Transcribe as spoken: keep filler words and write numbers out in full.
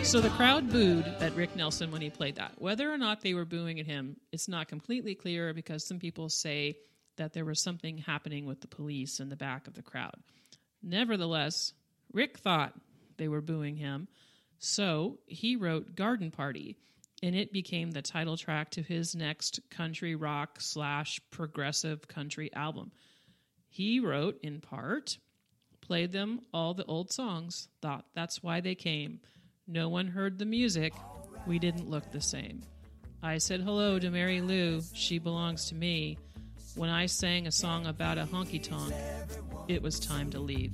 So the crowd booed at Rick Nelson when he played that. Whether or not they were booing at him, it's not completely clear because some people say that there was something happening with the police in the back of the crowd. Nevertheless, Rick thought they were booing him, so he wrote Garden Party, and it became the title track to his next country rock slash progressive country album. He wrote, in part, played them all the old songs, thought that's why they came. No one heard the music. We didn't look the same. I said hello to Mary Lou. She belongs to me. When I sang a song about a honky-tonk, it was time to leave.